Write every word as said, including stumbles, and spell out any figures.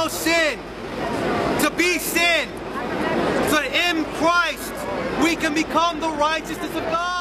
no sin, to be sin, so that in Christ we can become the righteousness of God.